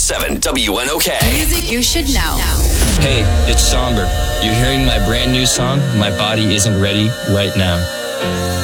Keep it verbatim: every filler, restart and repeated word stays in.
seven W N O K. Music you should know. Hey, it's Somber. You're hearing my brand new song, My Body Isn't Ready, right now.